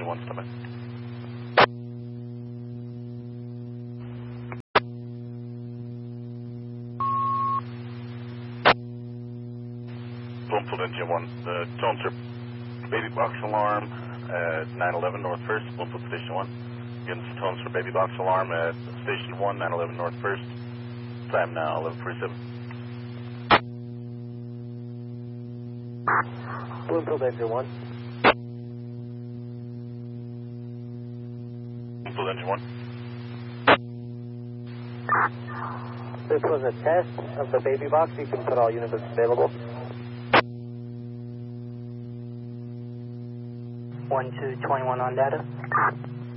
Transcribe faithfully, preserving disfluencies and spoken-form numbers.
Engine one, stand by. Bloomfield Engine one, the tones are baby box alarm at nine eleven North First, Bloomfield Station one. Again, this is tones for baby box alarm at Station one, nine eleven North First. Time now, eleven forty-seven. Bloomfield Engine one. Bloomfield Engine one. This was a test of the baby box. You can put all units available. one two twenty-one on data.